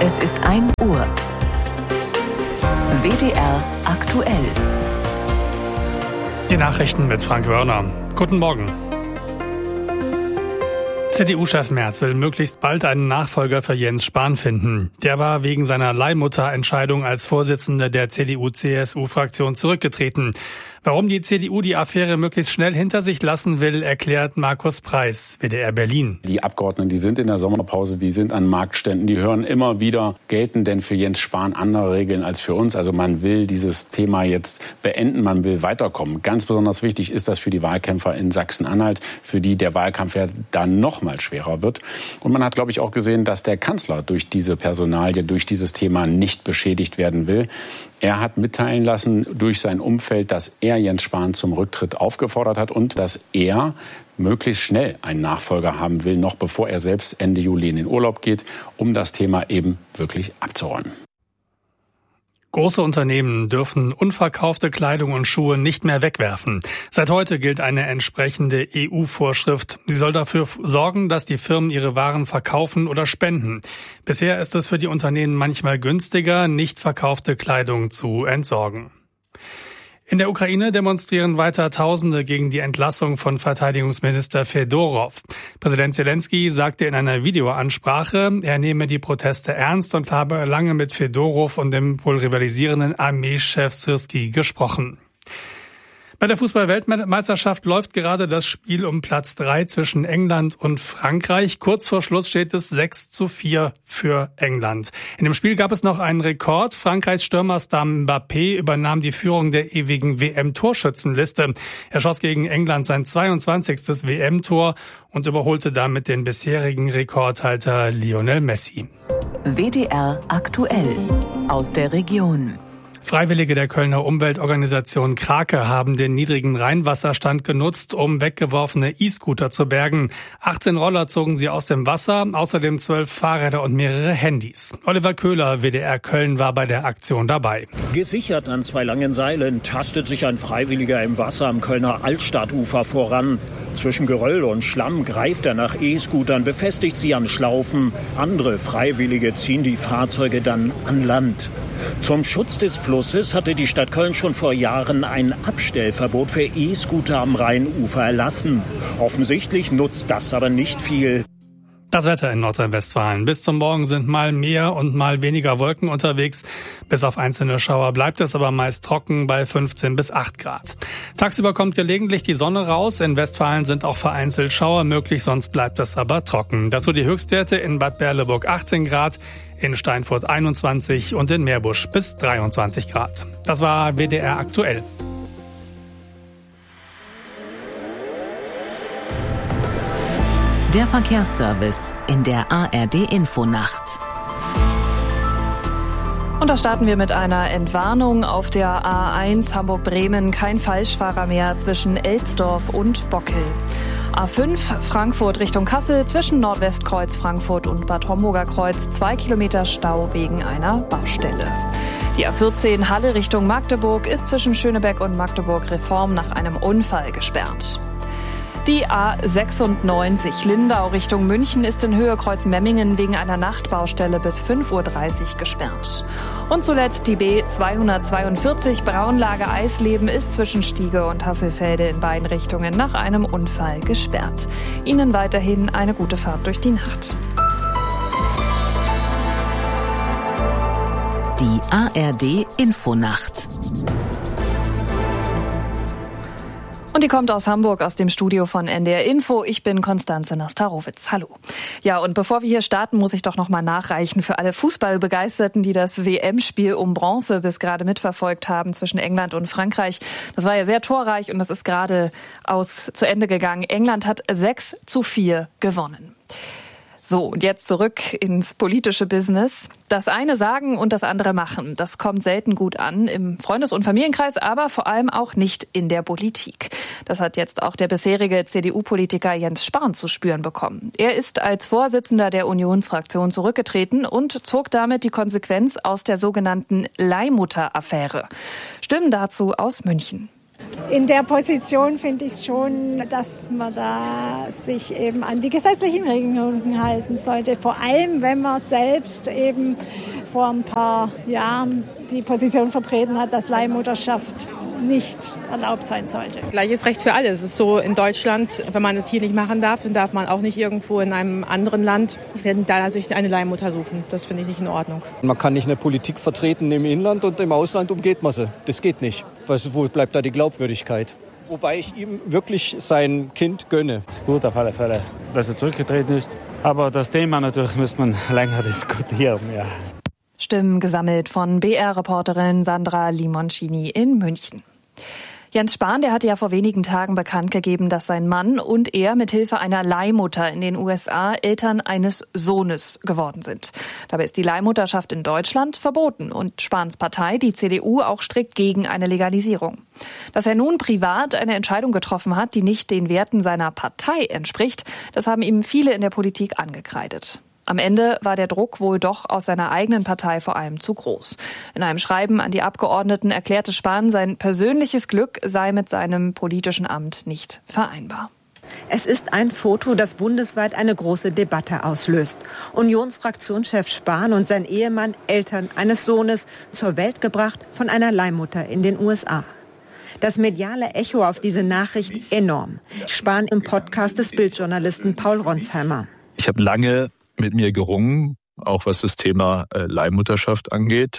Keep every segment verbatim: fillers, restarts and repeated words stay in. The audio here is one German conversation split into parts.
Es ist ein Uhr. W D R aktuell. Die Nachrichten mit Frank Wörner. Guten Morgen. C D U-Chef Merz will möglichst bald einen Nachfolger für Jens Spahn finden. Der war wegen seiner Leihmutter-Entscheidung als Vorsitzender der C D U-C S U-Fraktion zurückgetreten. Warum die C D U die Affäre möglichst schnell hinter sich lassen will, erklärt Markus Preis, W D R Berlin. Die Abgeordneten, die sind in der Sommerpause, die sind an Marktständen, die hören immer wieder, gelten denn für Jens Spahn andere Regeln als für uns? Also man will dieses Thema jetzt beenden, man will weiterkommen. Ganz besonders wichtig ist das für die Wahlkämpfer in Sachsen-Anhalt, für die der Wahlkampf ja dann noch mal schwerer wird. Und man hat, glaube ich, auch gesehen, dass der Kanzler durch diese Personalie, durch dieses Thema nicht beschädigt werden will. Er hat mitteilen lassen durch sein Umfeld, dass er Jens Spahn zum Rücktritt aufgefordert hat und dass er möglichst schnell einen Nachfolger haben will, noch bevor er selbst Ende Juli in den Urlaub geht, um das Thema eben wirklich abzuräumen. Große Unternehmen dürfen unverkaufte Kleidung und Schuhe nicht mehr wegwerfen. Seit heute gilt eine entsprechende E U-Vorschrift. Sie soll dafür sorgen, dass die Firmen ihre Waren verkaufen oder spenden. Bisher ist es für die Unternehmen manchmal günstiger, nicht verkaufte Kleidung zu entsorgen. In der Ukraine demonstrieren weiter Tausende gegen die Entlassung von Verteidigungsminister Fedorov. Präsident Zelensky sagte in einer Videoansprache, er nehme die Proteste ernst und habe lange mit Fedorov und dem wohl rivalisierenden Armeechef Syrski gesprochen. Bei der Fußball-Weltmeisterschaft läuft gerade das Spiel um Platz drei zwischen England und Frankreich. Kurz vor Schluss steht es sechs zu vier für England. In dem Spiel gab es noch einen Rekord. Frankreichs Stürmerstar Mbappé übernahm die Führung der ewigen W M-Torschützenliste. Er schoss gegen England sein zweiundzwanzigstes W M-Tor und überholte damit den bisherigen Rekordhalter Lionel Messi. W D R aktuell aus der Region. Freiwillige der Kölner Umweltorganisation Krake haben den niedrigen Rheinwasserstand genutzt, um weggeworfene E-Scooter zu bergen. achtzehn Roller zogen sie aus dem Wasser, außerdem zwölf Fahrräder und mehrere Handys. Oliver Köhler, W D R Köln, war bei der Aktion dabei. Gesichert an zwei langen Seilen tastet sich ein Freiwilliger im Wasser am Kölner Altstadtufer voran. Zwischen Geröll und Schlamm greift er nach E-Scootern, befestigt sie an Schlaufen. Andere Freiwillige ziehen die Fahrzeuge dann an Land. Zum Schutz des Flusses hatte die Stadt Köln schon vor Jahren ein Abstellverbot für E-Scooter am Rheinufer erlassen. Offensichtlich nutzt das aber nicht viel. Das Wetter in Nordrhein-Westfalen. Bis zum Morgen sind mal mehr und mal weniger Wolken unterwegs. Bis auf einzelne Schauer bleibt es aber meist trocken bei fünfzehn bis acht Grad. Tagsüber kommt gelegentlich die Sonne raus. In Westfalen sind auch vereinzelt Schauer möglich, sonst bleibt es aber trocken. Dazu die Höchstwerte in Bad Berleburg achtzehn Grad, in Steinfurt einundzwanzig und in Meerbusch bis dreiundzwanzig Grad. Das war W D R aktuell. Der Verkehrsservice in der A R D-Infonacht. Und da starten wir mit einer Entwarnung auf der A eins Hamburg-Bremen. Kein Falschfahrer mehr zwischen Elsdorf und Bockel. A fünf Frankfurt Richtung Kassel zwischen Nordwestkreuz Frankfurt und Bad Homburger Kreuz. Zwei Kilometer Stau wegen einer Baustelle. Die A vierzehn Halle Richtung Magdeburg ist zwischen Schönebeck und Magdeburg Reform nach einem Unfall gesperrt. Die A sechsundneunzig Lindau Richtung München ist in Höhe Kreuz-Memmingen wegen einer Nachtbaustelle bis fünf Uhr dreißig gesperrt. Und zuletzt die B zweihundertzweiundvierzig Braunlage Eisleben ist zwischen Stiege und Hasselfelde in beiden Richtungen nach einem Unfall gesperrt. Ihnen weiterhin eine gute Fahrt durch die Nacht. Die A R D-Infonacht. Und die kommt aus Hamburg, aus dem Studio von N D R Info. Ich bin Konstanze Nastarowitz. Hallo. Ja, und bevor wir hier starten, muss ich doch noch mal nachreichen für alle Fußballbegeisterten, die das W M-Spiel um Bronze bis gerade mitverfolgt haben zwischen England und Frankreich. Das war ja sehr torreich und das ist gerade aus zu Ende gegangen. England hat sechs zu vier gewonnen. So, und jetzt zurück ins politische Business. Das eine sagen und das andere machen, das kommt selten gut an im Freundes- und Familienkreis, aber vor allem auch nicht in der Politik. Das hat jetzt auch der bisherige C D U-Politiker Jens Spahn zu spüren bekommen. Er ist als Vorsitzender der Unionsfraktion zurückgetreten und zog damit die Konsequenz aus der sogenannten Leihmutter-Affäre. Stimmen dazu aus München. In der Position finde ich schon, dass man da sich eben an die gesetzlichen Regelungen halten sollte. Vor allem, wenn man selbst eben vor ein paar Jahren die Position vertreten hat, dass Leihmutterschaft nicht erlaubt sein sollte. Gleiches Recht für alle. Es ist so in Deutschland, wenn man es hier nicht machen darf, dann darf man auch nicht irgendwo in einem anderen Land da sich eine Leihmutter suchen. Das finde ich nicht in Ordnung. Man kann nicht eine Politik vertreten im Inland und im Ausland umgeht man sie. Das geht nicht. Wo bleibt da die Glaubwürdigkeit? Wobei ich ihm wirklich sein Kind gönne. Gut, auf alle Fälle, dass er zurückgetreten ist. Aber das Thema natürlich muss man länger diskutieren, ja. Stimmen gesammelt von B R-Reporterin Sandra Limoncini in München. Jens Spahn, der hatte ja vor wenigen Tagen bekannt gegeben, dass sein Mann und er mithilfe einer Leihmutter in den U S A Eltern eines Sohnes geworden sind. Dabei ist die Leihmutterschaft in Deutschland verboten und Spahns Partei, die C D U, auch strikt gegen eine Legalisierung. Dass er nun privat eine Entscheidung getroffen hat, die nicht den Werten seiner Partei entspricht, das haben ihm viele in der Politik angekreidet. Am Ende war der Druck wohl doch aus seiner eigenen Partei vor allem zu groß. In einem Schreiben an die Abgeordneten erklärte Spahn, sein persönliches Glück sei mit seinem politischen Amt nicht vereinbar. Es ist ein Foto, das bundesweit eine große Debatte auslöst. Unionsfraktionschef Spahn und sein Ehemann, Eltern eines Sohnes, zur Welt gebracht von einer Leihmutter in den U S A. Das mediale Echo auf diese Nachricht enorm. Spahn im Podcast des Bildjournalisten Paul Ronsheimer. Ich habe lange mit mir gerungen, auch was das Thema äh, Leihmutterschaft angeht.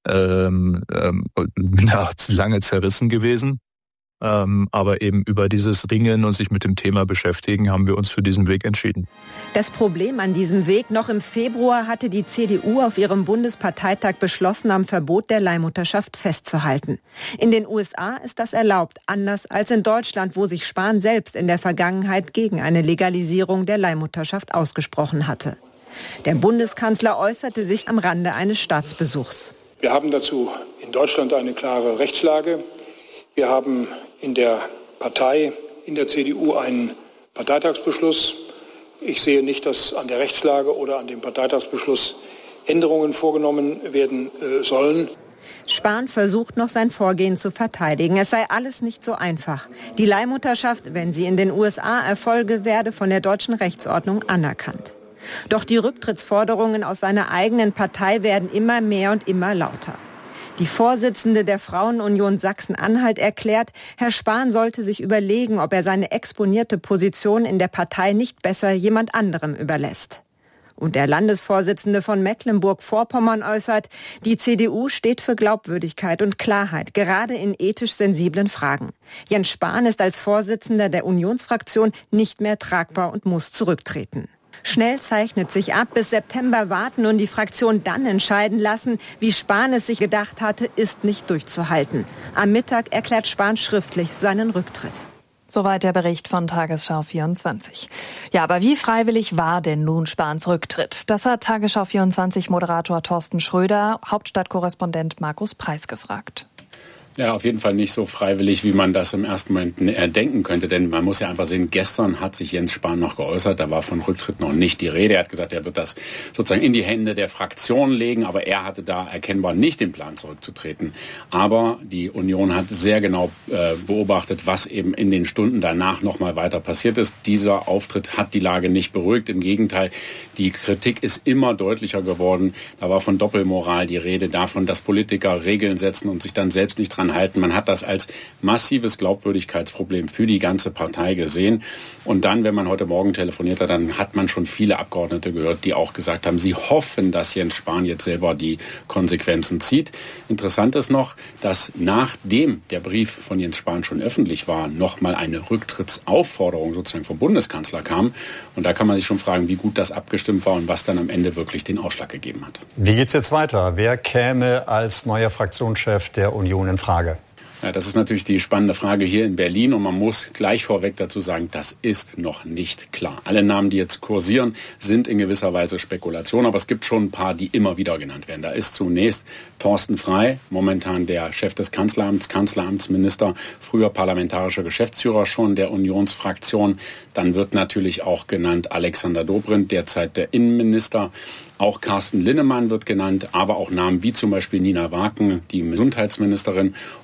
Ähm, ähm, bin da lange zerrissen gewesen. Ähm, aber eben über dieses Ringen und sich mit dem Thema beschäftigen, haben wir uns für diesen Weg entschieden. Das Problem an diesem Weg: Noch im Februar hatte die C D U auf ihrem Bundesparteitag beschlossen, am Verbot der Leihmutterschaft festzuhalten. In den U S A ist das erlaubt, anders als in Deutschland, wo sich Spahn selbst in der Vergangenheit gegen eine Legalisierung der Leihmutterschaft ausgesprochen hatte. Der Bundeskanzler äußerte sich am Rande eines Staatsbesuchs. Wir haben dazu in Deutschland eine klare Rechtslage. Wir haben in der Partei, in der C D U, einen Parteitagsbeschluss. Ich sehe nicht, dass an der Rechtslage oder an dem Parteitagsbeschluss Änderungen vorgenommen werden äh, sollen. Spahn versucht noch, sein Vorgehen zu verteidigen. Es sei alles nicht so einfach. Die Leihmutterschaft, wenn sie in den U S A erfolge, werde von der deutschen Rechtsordnung anerkannt. Doch die Rücktrittsforderungen aus seiner eigenen Partei werden immer mehr und immer lauter. Die Vorsitzende der Frauenunion Sachsen-Anhalt erklärt, Herr Spahn sollte sich überlegen, ob er seine exponierte Position in der Partei nicht besser jemand anderem überlässt. Und der Landesvorsitzende von Mecklenburg-Vorpommern äußert, die C D U steht für Glaubwürdigkeit und Klarheit, gerade in ethisch sensiblen Fragen. Jens Spahn ist als Vorsitzender der Unionsfraktion nicht mehr tragbar und muss zurücktreten. Schnell zeichnet sich ab, bis September warten und die Fraktion dann entscheiden lassen, wie Spahn es sich gedacht hatte, ist nicht durchzuhalten. Am Mittag erklärt Spahn schriftlich seinen Rücktritt. Soweit der Bericht von Tagesschau vierundzwanzig. Ja, aber wie freiwillig war denn nun Spahns Rücktritt? Das hat Tagesschau vierundzwanzig-Moderator Thorsten Schröder, Hauptstadtkorrespondent Markus Preis gefragt. Ja, auf jeden Fall nicht so freiwillig, wie man das im ersten Moment denken könnte. Denn man muss ja einfach sehen, gestern hat sich Jens Spahn noch geäußert. Da war von Rücktritt noch nicht die Rede. Er hat gesagt, er wird das sozusagen in die Hände der Fraktion legen. Aber er hatte da erkennbar nicht den Plan, zurückzutreten. Aber die Union hat sehr genau äh, beobachtet, was eben in den Stunden danach noch mal weiter passiert ist. Dieser Auftritt hat die Lage nicht beruhigt. Im Gegenteil, die Kritik ist immer deutlicher geworden. Da war von Doppelmoral die Rede, davon, dass Politiker Regeln setzen und sich dann selbst nicht dran halten. Man hat das als massives Glaubwürdigkeitsproblem für die ganze Partei gesehen. Und dann, wenn man heute Morgen telefoniert hat, dann hat man schon viele Abgeordnete gehört, die auch gesagt haben, sie hoffen, dass Jens Spahn jetzt selber die Konsequenzen zieht. Interessant ist noch, dass nachdem der Brief von Jens Spahn schon öffentlich war, nochmal eine Rücktrittsaufforderung sozusagen vom Bundeskanzler kam. Und da kann man sich schon fragen, wie gut das abgestimmt war und was dann am Ende wirklich den Ausschlag gegeben hat. Wie geht's jetzt weiter? Wer käme als neuer Fraktionschef der Union in Frage? Ja, das ist natürlich die spannende Frage hier in Berlin und man muss gleich vorweg dazu sagen, das ist noch nicht klar. Alle Namen, die jetzt kursieren, sind in gewisser Weise Spekulation, aber es gibt schon ein paar, die immer wieder genannt werden. Da ist zunächst Thorsten Frey, momentan der Chef des Kanzleramts, Kanzleramtsminister, früher parlamentarischer Geschäftsführer schon der Unionsfraktion. Dann wird natürlich auch genannt Alexander Dobrindt, derzeit der Innenminister. Auch Carsten Linnemann wird genannt, aber auch Namen wie zum Beispiel Nina Waken, die Gesundheitsministerin, oder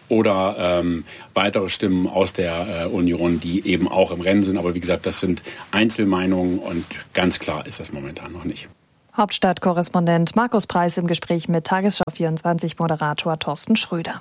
oder ähm, weitere Stimmen aus der äh, Union, die eben auch im Rennen sind. Aber wie gesagt, das sind Einzelmeinungen und ganz klar ist das momentan noch nicht. Hauptstadtkorrespondent Markus Preis im Gespräch mit Tagesschau vierundzwanzig Moderator Thorsten Schröder.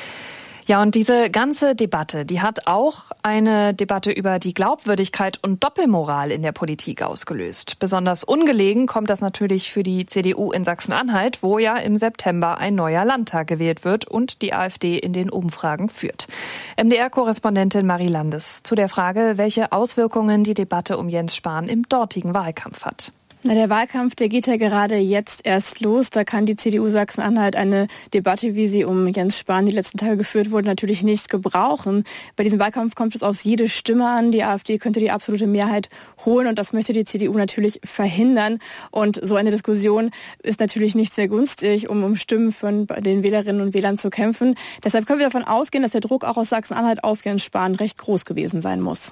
Ja, und diese ganze Debatte, die hat auch eine Debatte über die Glaubwürdigkeit und Doppelmoral in der Politik ausgelöst. Besonders ungelegen kommt das natürlich für die C D U in Sachsen-Anhalt, wo ja im September ein neuer Landtag gewählt wird und die AfD in den Umfragen führt. M D R-Korrespondentin Marie Landes zu der Frage, welche Auswirkungen die Debatte um Jens Spahn im dortigen Wahlkampf hat. Na, der Wahlkampf, der geht ja gerade jetzt erst los. Da kann die C D U Sachsen-Anhalt eine Debatte, wie sie um Jens Spahn die letzten Tage geführt wurde, natürlich nicht gebrauchen. Bei diesem Wahlkampf kommt es auf jede Stimme an. Die AfD könnte die absolute Mehrheit holen und das möchte die C D U natürlich verhindern. Und so eine Diskussion ist natürlich nicht sehr günstig, um um Stimmen von den Wählerinnen und Wählern zu kämpfen. Deshalb können wir davon ausgehen, dass der Druck auch aus Sachsen-Anhalt auf Jens Spahn recht groß gewesen sein muss.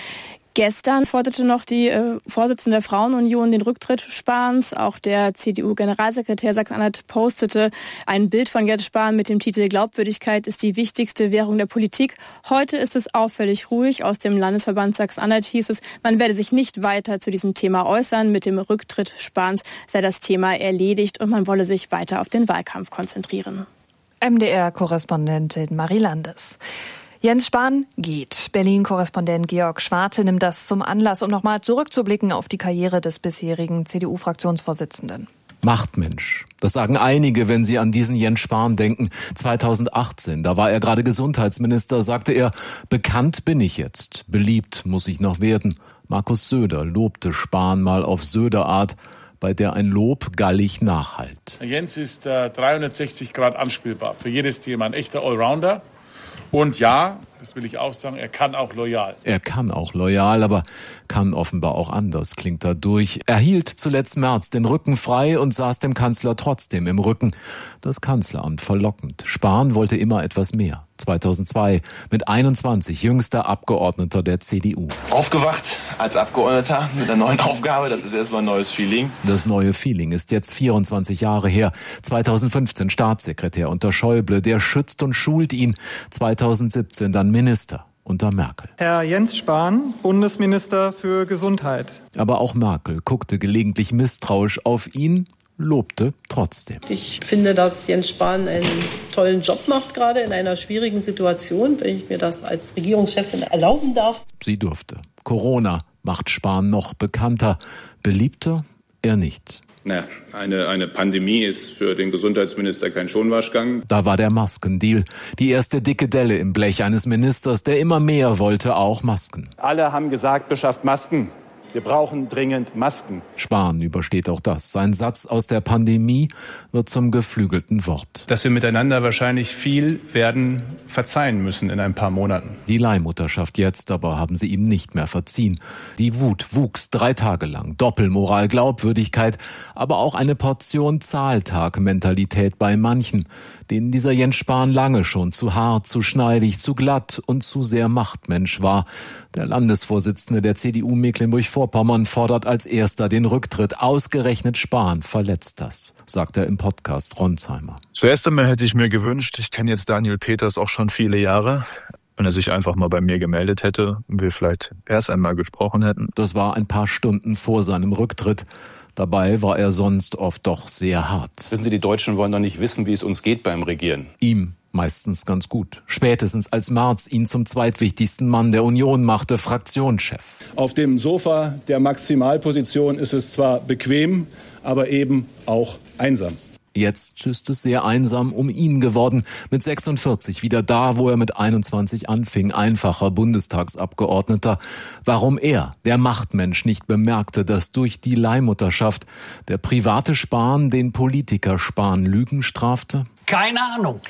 Gestern forderte noch die äh, Vorsitzende der Frauenunion den Rücktritt Spahns. Auch der C D U-Generalsekretär Sachsen-Anhalt postete ein Bild von Jens Spahn mit dem Titel "Glaubwürdigkeit ist die wichtigste Währung der Politik". Heute ist es auffällig ruhig. Aus dem Landesverband Sachsen-Anhalt hieß es, man werde sich nicht weiter zu diesem Thema äußern. Mit dem Rücktritt Spahns sei das Thema erledigt und man wolle sich weiter auf den Wahlkampf konzentrieren. M D R-Korrespondentin Marie Landes. Jens Spahn geht. Berlin-Korrespondent Georg Schwarte nimmt das zum Anlass, um nochmal zurückzublicken auf die Karriere des bisherigen C D U-Fraktionsvorsitzenden. Machtmensch. Das sagen einige, wenn sie an diesen Jens Spahn denken. zweitausendachtzehn, da war er gerade Gesundheitsminister, sagte er, bekannt bin ich jetzt, beliebt muss ich noch werden. Markus Söder lobte Spahn mal auf Söder-Art, bei der ein Lob gallig nachhallt. Jens ist äh, dreihundertsechzig Grad anspielbar, für jedes Thema ein echter Allrounder. Und ja, das will ich auch sagen, er kann auch loyal. Er kann auch loyal, aber kann offenbar auch anders, klingt da durch. Er hielt zuletzt Merz den Rücken frei und saß dem Kanzler trotzdem im Rücken. Das Kanzleramt verlockend. Spahn wollte immer etwas mehr. zweitausendzwei mit einundzwanzig jüngster Abgeordneter der C D U. Aufgewacht als Abgeordneter mit einer neuen Aufgabe, das ist erstmal ein neues Feeling. Das neue Feeling ist jetzt vierundzwanzig Jahre her. zweitausendfünfzehn Staatssekretär unter Schäuble, der schützt und schult ihn. zweitausendsiebzehn dann Minister unter Merkel. Herr Jens Spahn, Bundesminister für Gesundheit. Aber auch Merkel guckte gelegentlich misstrauisch auf ihn, lobte trotzdem. Ich finde, dass Jens Spahn einen tollen Job macht, gerade in einer schwierigen Situation, wenn ich mir das als Regierungschefin erlauben darf. Sie durfte. Corona macht Spahn noch bekannter. Beliebter er nicht. Na, eine, eine Pandemie ist für den Gesundheitsminister kein Schonwaschgang. Da war der Maskendeal. Die erste dicke Delle im Blech eines Ministers, der immer mehr wollte, auch Masken. Alle haben gesagt, beschafft Masken. Wir brauchen dringend Masken. Spahn übersteht auch das. Sein Satz aus der Pandemie wird zum geflügelten Wort. Dass wir miteinander wahrscheinlich viel werden verzeihen müssen in ein paar Monaten. Die Leihmutterschaft jetzt aber haben sie ihm nicht mehr verziehen. Die Wut wuchs drei Tage lang. Doppelmoral, Glaubwürdigkeit, aber auch eine Portion Zahltag-Mentalität bei manchen, denen dieser Jens Spahn lange schon zu hart, zu schneidig, zu glatt und zu sehr Machtmensch war. Der Landesvorsitzende der C D U Mecklenburg-Vorpommern fordert als erster den Rücktritt. Ausgerechnet Spahn verletzt das, sagt er im Podcast Ronsheimer. Zuerst einmal hätte ich mir gewünscht, ich kenne jetzt Daniel Peters auch schon viele Jahre, wenn er sich einfach mal bei mir gemeldet hätte und wir vielleicht erst einmal gesprochen hätten. Das war ein paar Stunden vor seinem Rücktritt. Dabei war er sonst oft doch sehr hart. Wissen Sie, die Deutschen wollen doch nicht wissen, wie es uns geht beim Regieren. Ihm meistens ganz gut. Spätestens als Merz ihn zum zweitwichtigsten Mann der Union machte, Fraktionschef. Auf dem Sofa der Maximalposition ist es zwar bequem, aber eben auch einsam. Jetzt ist es sehr einsam um ihn geworden. Mit sechsundvierzig wieder da, wo er mit einundzwanzig anfing, einfacher Bundestagsabgeordneter. Warum er, der Machtmensch, nicht bemerkte, dass durch die Leihmutterschaft der private Spahn den Politiker Spahn Lügen strafte? Keine Ahnung.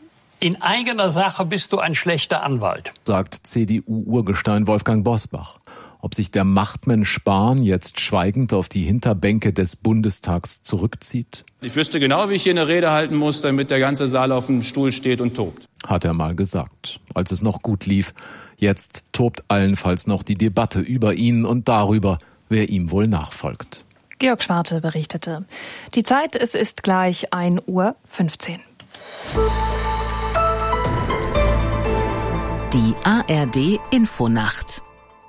In eigener Sache bist du ein schlechter Anwalt, sagt C D U-Urgestein Wolfgang Bosbach. Ob sich der Machtmensch Spahn jetzt schweigend auf die Hinterbänke des Bundestags zurückzieht? Ich wüsste genau, wie ich hier eine Rede halten muss, damit der ganze Saal auf dem Stuhl steht und tobt. Hat er mal gesagt, als es noch gut lief. Jetzt tobt allenfalls noch die Debatte über ihn und darüber, wer ihm wohl nachfolgt. Georg Schwarte berichtete. Die Zeit, es ist gleich ein Uhr fünfzehn. Die A R D Infonacht.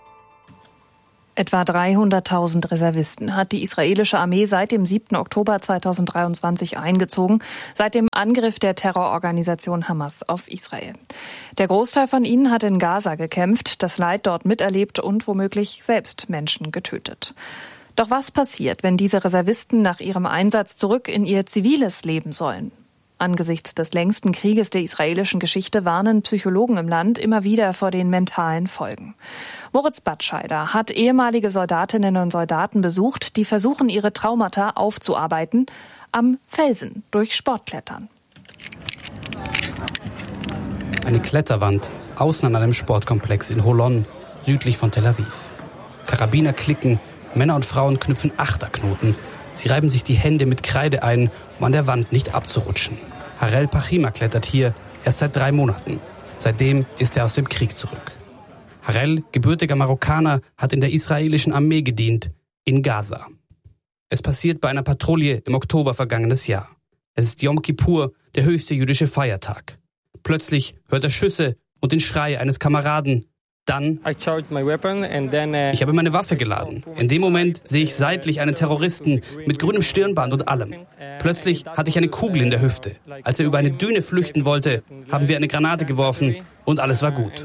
Etwa dreihunderttausend Reservisten hat die israelische Armee seit dem siebten Oktober zweitausenddreiundzwanzig eingezogen, seit dem Angriff der Terrororganisation Hamas auf Israel. Der Großteil von ihnen hat in Gaza gekämpft, das Leid dort miterlebt und womöglich selbst Menschen getötet. Doch was passiert, wenn diese Reservisten nach ihrem Einsatz zurück in ihr ziviles Leben sollen? Angesichts des längsten Krieges der israelischen Geschichte warnen Psychologen im Land immer wieder vor den mentalen Folgen. Moritz Batscheider hat ehemalige Soldatinnen und Soldaten besucht, die versuchen, ihre Traumata aufzuarbeiten, am Felsen durch Sportklettern. Eine Kletterwand außen an einem Sportkomplex in Holon, südlich von Tel Aviv. Karabiner klicken, Männer und Frauen knüpfen Achterknoten. Sie reiben sich die Hände mit Kreide ein, um an der Wand nicht abzurutschen. Harel Pachima klettert hier erst seit drei Monaten. Seitdem ist er aus dem Krieg zurück. Harel, gebürtiger Marokkaner, hat in der israelischen Armee gedient, in Gaza. Es passiert bei einer Patrouille im Oktober vergangenes Jahr. Es ist Yom Kippur, der höchste jüdische Feiertag. Plötzlich hört er Schüsse und den Schrei eines Kameraden. Dann, ich habe meine Waffe geladen. In dem Moment sehe ich seitlich einen Terroristen mit grünem Stirnband und allem. Plötzlich hatte ich eine Kugel in der Hüfte. Als er über eine Düne flüchten wollte, haben wir eine Granate geworfen und alles war gut.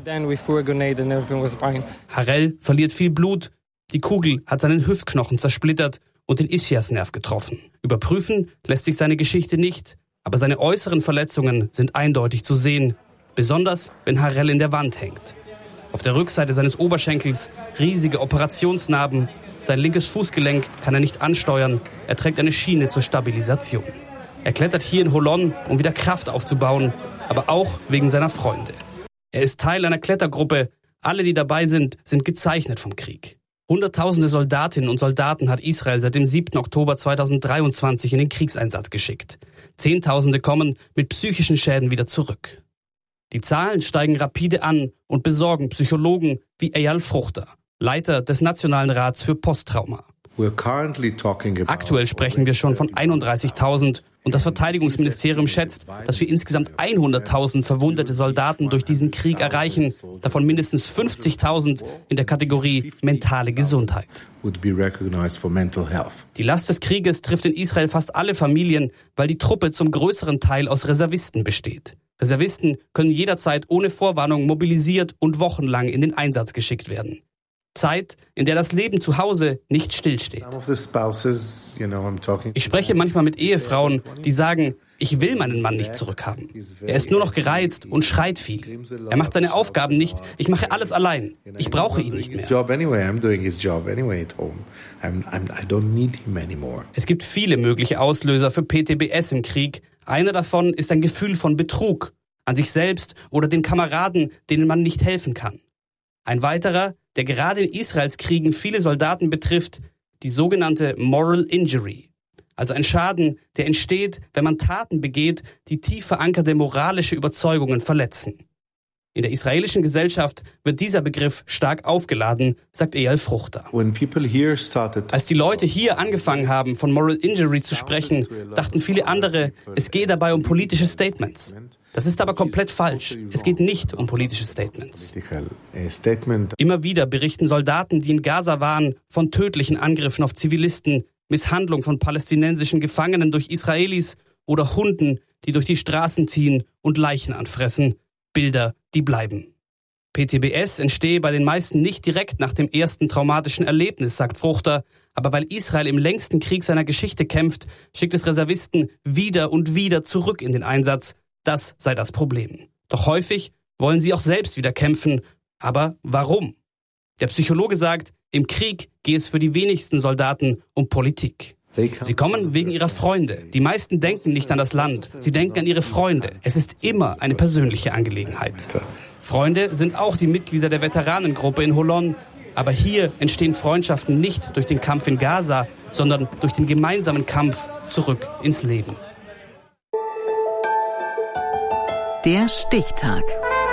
Harel verliert viel Blut. Die Kugel hat seinen Hüftknochen zersplittert und den Ischiasnerv getroffen. Überprüfen lässt sich seine Geschichte nicht, aber seine äußeren Verletzungen sind eindeutig zu sehen. Besonders, wenn Harel in der Wand hängt. Auf der Rückseite seines Oberschenkels riesige Operationsnarben. Sein linkes Fußgelenk kann er nicht ansteuern. Er trägt eine Schiene zur Stabilisation. Er klettert hier in Holon, um wieder Kraft aufzubauen, aber auch wegen seiner Freunde. Er ist Teil einer Klettergruppe. Alle, die dabei sind, sind gezeichnet vom Krieg. Hunderttausende Soldatinnen und Soldaten hat Israel seit dem siebten Oktober zweitausenddreiundzwanzig in den Kriegseinsatz geschickt. Zehntausende kommen mit psychischen Schäden wieder zurück. Die Zahlen steigen rapide an und besorgen Psychologen wie Eyal Fruchter, Leiter des Nationalen Rats für Posttrauma. Aktuell sprechen wir schon von einunddreißigtausend und das Verteidigungsministerium schätzt, dass wir insgesamt hunderttausend verwundete Soldaten durch diesen Krieg erreichen, davon mindestens fünfzigtausend in der Kategorie mentale Gesundheit. Die Last des Krieges trifft in Israel fast alle Familien, weil die Truppe zum größeren Teil aus Reservisten besteht. Reservisten können jederzeit ohne Vorwarnung mobilisiert und wochenlang in den Einsatz geschickt werden. Zeit, in der das Leben zu Hause nicht stillsteht. Ich spreche manchmal mit Ehefrauen, die sagen, ich will meinen Mann nicht zurückhaben. Er ist nur noch gereizt und schreit viel. Er macht seine Aufgaben nicht, ich mache alles allein. Ich brauche ihn nicht mehr. Es gibt viele mögliche Auslöser für P T B S im Krieg. Einer davon ist ein Gefühl von Betrug an sich selbst oder den Kameraden, denen man nicht helfen kann. Ein weiterer, der gerade in Israels Kriegen viele Soldaten betrifft, die sogenannte Moral Injury. Also ein Schaden, der entsteht, wenn man Taten begeht, die tief verankerte moralische Überzeugungen verletzen. In der israelischen Gesellschaft wird dieser Begriff stark aufgeladen, sagt Eyal Fruchter. Als die Leute hier angefangen haben, von Moral Injury zu sprechen, dachten viele andere, es gehe dabei um politische Statements. Das ist aber komplett falsch. Es geht nicht um politische Statements. Immer wieder berichten Soldaten, die in Gaza waren, von tödlichen Angriffen auf Zivilisten, Misshandlung von palästinensischen Gefangenen durch Israelis oder Hunden, die durch die Straßen ziehen und Leichen anfressen. Bilder, die bleiben. P T B S entstehe bei den meisten nicht direkt nach dem ersten traumatischen Erlebnis, sagt Fruchter, aber weil Israel im längsten Krieg seiner Geschichte kämpft, schickt es Reservisten wieder und wieder zurück in den Einsatz. Das sei das Problem. Doch häufig wollen sie auch selbst wieder kämpfen. Aber warum? Der Psychologe sagt, im Krieg geht es für die wenigsten Soldaten um Politik. Sie kommen wegen ihrer Freunde. Die meisten denken nicht an das Land. Sie denken an ihre Freunde. Es ist immer eine persönliche Angelegenheit. Freunde sind auch die Mitglieder der Veteranengruppe in Holon. Aber hier entstehen Freundschaften nicht durch den Kampf in Gaza, sondern durch den gemeinsamen Kampf zurück ins Leben. Der Stichtag.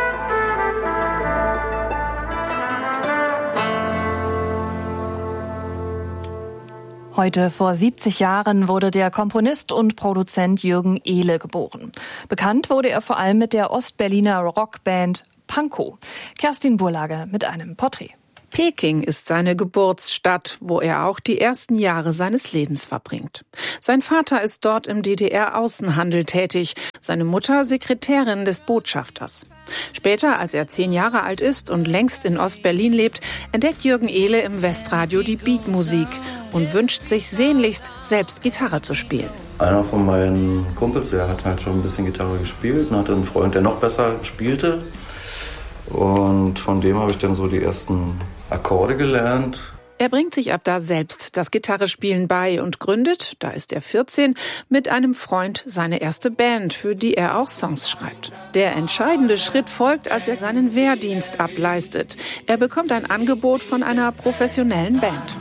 Heute vor siebzig Jahren wurde der Komponist und Produzent Jürgen Ehle geboren. Bekannt wurde er vor allem mit der Ostberliner Rockband Pankow. Kerstin Burlager mit einem Porträt. Peking ist seine Geburtsstadt, wo er auch die ersten Jahre seines Lebens verbringt. Sein Vater ist dort im D D R-Außenhandel tätig, seine Mutter Sekretärin des Botschafters. Später, als er zehn Jahre alt ist und längst in Ostberlin lebt, entdeckt Jürgen Ehle im Westradio die Beatmusik und wünscht sich sehnlichst, selbst Gitarre zu spielen. Einer von meinen Kumpels, der hat halt schon ein bisschen Gitarre gespielt und hatte einen Freund, der noch besser spielte. Und von dem habe ich dann so die ersten Akkorde gelernt. Er bringt sich ab da selbst das Gitarrespielen bei und gründet, da ist er vierzehn, mit einem Freund seine erste Band, für die er auch Songs schreibt. Der entscheidende Schritt folgt, als er seinen Wehrdienst ableistet. Er bekommt ein Angebot von einer professionellen Band.